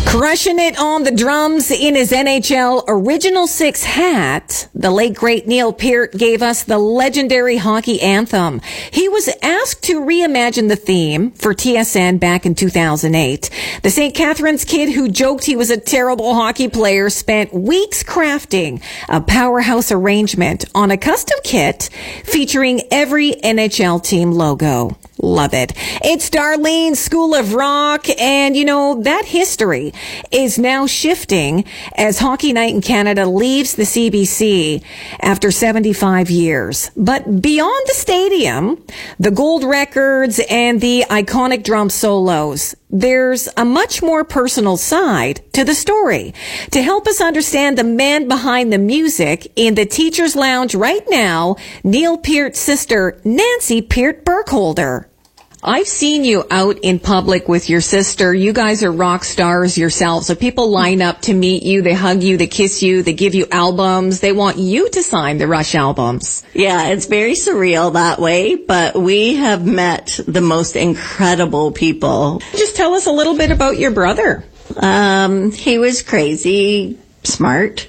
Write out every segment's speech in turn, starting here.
Crushing it on the drums in his NHL Original Six hat, the late great Neil Peart gave us the legendary hockey anthem. He was asked to reimagine the theme for TSN back in 2008. The St. Catharines kid who joked he was a terrible hockey player spent weeks crafting a powerhouse arrangement on a custom kit featuring every NHL team logo. Love it. It's Darlene's School of Rock, and you know, that history is now shifting as Hockey Night in Canada leaves the CBC after 75 years. But beyond the stadium, the gold records and the iconic drum solos, there's a much more personal side to the story. To help us understand the man behind the music in the Teacher's Lounge right now, Neil Peart's sister, Nancy Peart Burkholder. I've seen you out in public with your sister. You guys are rock stars yourselves. So people line up to meet you. They hug you. They kiss you. They give you albums. They want you to sign the Rush albums. Yeah, it's very surreal that way, but we have met the most incredible people. Just tell us a little bit about your brother. He was crazy. Smart,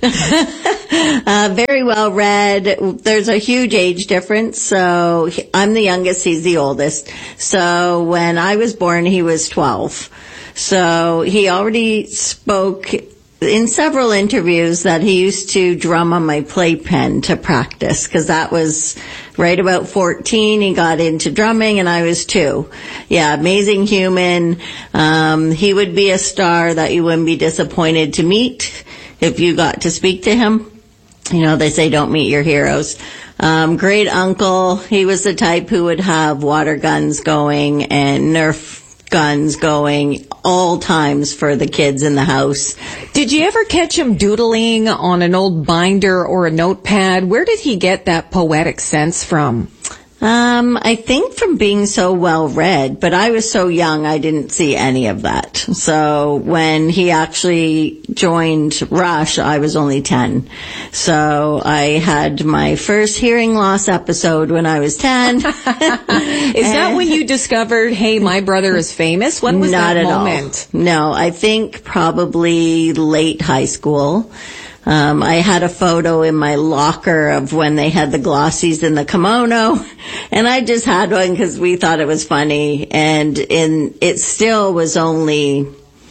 very well read. There's a huge age difference. So I'm the youngest. He's the oldest. So when I was born, he was 12. So he already spoke in several interviews that he used to drum on my playpen to practice, because that was right about 14. He got into drumming and I was 2. Yeah, amazing human. He would be a star that you wouldn't be disappointed to meet if you got to speak to him. You know, they say don't meet your heroes. Great uncle. He was the type who would have water guns going and Nerf guns going all times for the kids in the house. Did you ever catch him doodling on an old binder or a notepad? Where did he get that poetic sense from? I think from being so well read, but I was so young I didn't see any of that. So when he actually joined Rush, I was only 10. So I had my first hearing loss episode when I was 10. Is that when you discovered, hey, my brother is famous? When was that moment? All. No, I think probably late high school. I had a photo in my locker of when they had the glossies in the kimono, and I just had one because we thought it was funny, and it still was only,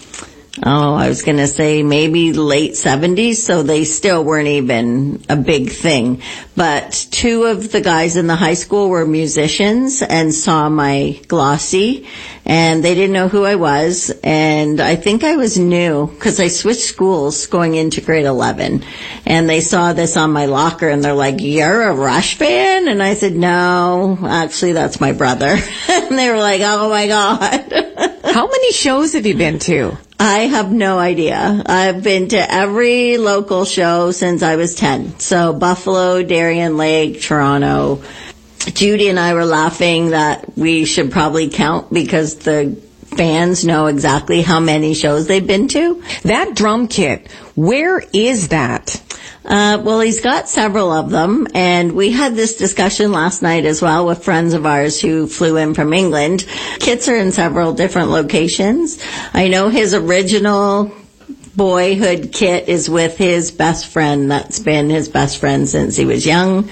I was going to say maybe late 70s, so they still weren't even a big thing. But 2 of the guys in the high school were musicians and saw my glossy, and they didn't know who I was, and I think I was new because I switched schools going into grade 11, and they saw this on my locker and they're like, "You're a Rush fan?" And I said, "No, actually that's my brother." And they were like, "Oh my God." How many shows have you been to? I have no idea. I've been to every local show since I was 10. So Buffalo, Darien Lake, Toronto. Judy and I were laughing that we should probably count because the fans know exactly how many shows they've been to. That drum kit, where is that? Well, he's got several of them, and we had this discussion last night as well with friends of ours who flew in from England. Kits are in several different locations. I know his original boyhood kit is with his best friend that's been his best friend since he was young,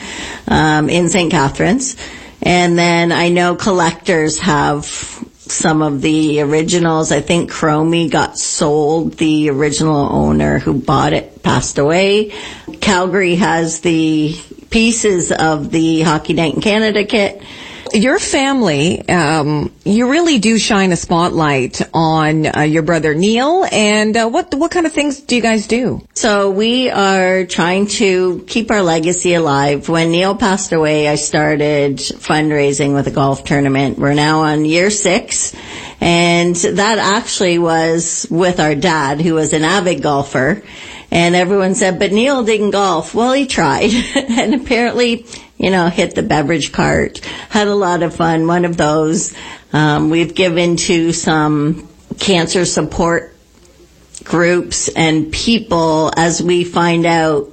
in St. Catharines. And then I know collectors have some of the originals. I think Chromie got sold. The original owner who bought it passed away. Calgary has the pieces of the Hockey Night in Canada kit. Your family, you really do shine a spotlight on your brother Neil. And what kind of things do you guys do? So we are trying to keep our legacy alive. When Neil passed away, I started fundraising with a golf tournament. We're now on year 6. And that actually was with our dad, who was an avid golfer. And everyone said, "But Neil didn't golf." Well, he tried. And apparently, hit the beverage cart. Had a lot of fun. One of those. We've given to some cancer support groups and people as we find out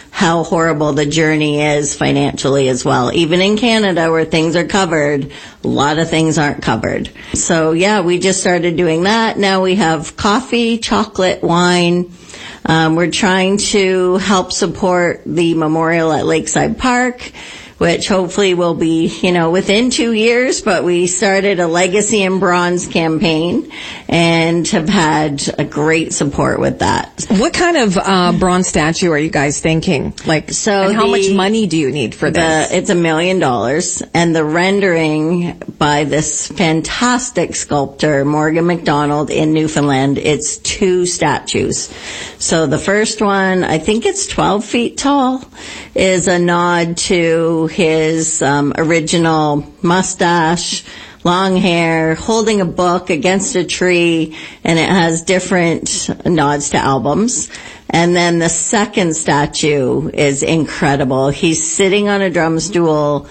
how horrible the journey is financially as well. Even in Canada where things are covered, a lot of things aren't covered. So yeah, we just started doing that. Now we have coffee, chocolate, wine. We're trying to help support the memorial at Lakeside Park, which hopefully will be, within 2 years, but we started a Legacy in Bronze campaign and have had a great support with that. What kind of bronze statue are you guys thinking? And how much money do you need for this? It's $1 million, and the rendering by this fantastic sculptor, Morgan McDonald in Newfoundland, it's 2 statues. So the first one, I think it's 12 feet tall, is a nod to his original mustache, long hair, holding a book against a tree, and it has different nods to albums. And then the second statue is incredible. He's sitting on a drum stool,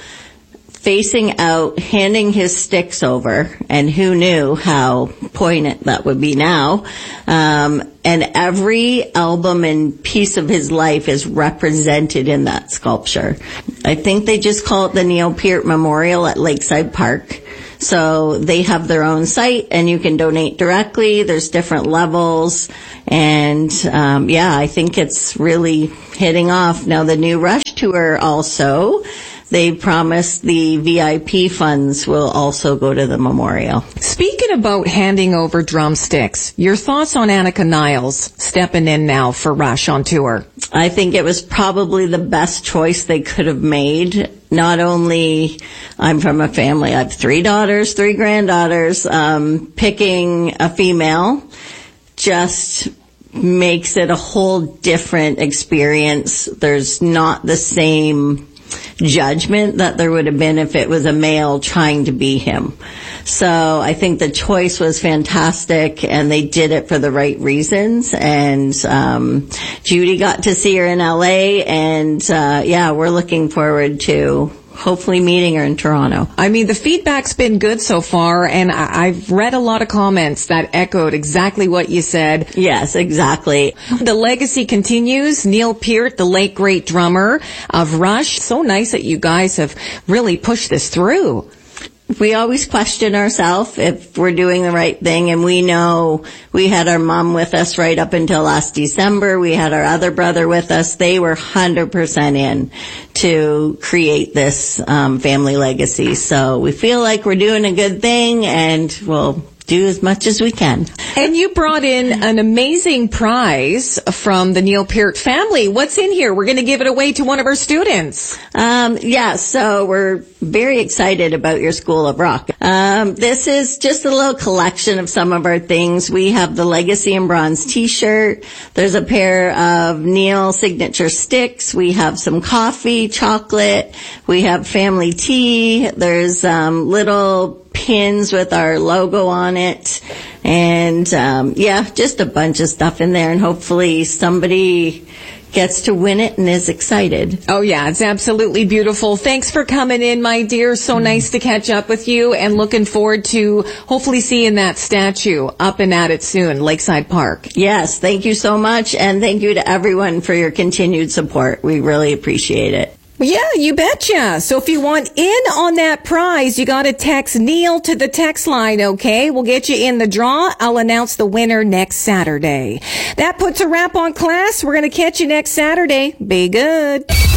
facing out, handing his sticks over, and who knew how poignant that would be now. And every album and piece of his life is represented in that sculpture. I think they just call it the Neil Peart Memorial at Lakeside Park. So they have their own site and you can donate directly. There's different levels. And, I think it's really hitting off. Now the new Rush tour also, they promised the VIP funds will also go to the memorial. Speaking about handing over drumsticks, your thoughts on Annika Niles stepping in now for Rush on tour? I think it was probably the best choice they could have made. Not only, I'm from a family, I have 3 daughters, 3 granddaughters, picking a female just makes it a whole different experience. There's not the same judgment that there would have been if it was a male trying to be him. So I think the choice was fantastic and they did it for the right reasons. And Judy got to see her in LA and we're looking forward to hopefully meeting her in Toronto. I mean, the feedback's been good so far, and I've read a lot of comments that echoed exactly what you said. Yes, exactly. The legacy continues. Neil Peart, the late great drummer of Rush. So nice that you guys have really pushed this through. We always question ourselves if we're doing the right thing, and we know we had our mom with us right up until last December. We had our other brother with us. They were 100% in to create this family legacy. So we feel like we're doing a good thing, and we'll do as much as we can. And you brought in an amazing prize from the Neil Peart family. What's in here? We're going to give it away to one of our students. So we're very excited about your School of Rock. This is just a little collection of some of our things. We have the Legacy in Bronze t-shirt. There's a pair of Neil signature sticks. We have some coffee, chocolate. We have family tea. There's little pins with our logo on it, and just a bunch of stuff in there, and hopefully somebody gets to win it and is excited. Oh yeah, it's absolutely beautiful. Thanks for coming in, my dear. So nice to catch up with you, and looking forward to hopefully seeing that statue up and at it soon, Lakeside Park. Yes, thank you so much, and thank you to everyone for your continued support. We really appreciate it. Yeah, you betcha. So if you want in on that prize, you got to text Neil to the text line, okay? We'll get you in the draw. I'll announce the winner next Saturday. That puts a wrap on class. We're going to catch you next Saturday. Be good.